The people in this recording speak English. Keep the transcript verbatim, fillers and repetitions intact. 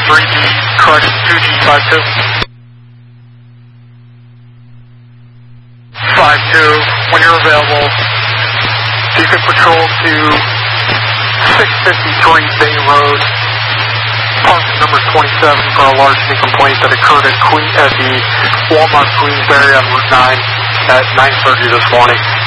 three G, correction two G five two. five two, when you're available, you can patrol to six fifty-three Bay Road, parking number twenty-seven for a larceny complaint that occurred at, Queen, at the Walmart Queensberry on Route nine at nine thirty this morning.